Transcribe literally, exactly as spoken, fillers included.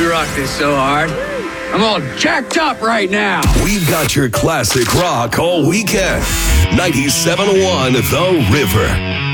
rock this so hard. I'm all jacked up right now. We've got your classic rock all weekend. ninety-seven point one The River.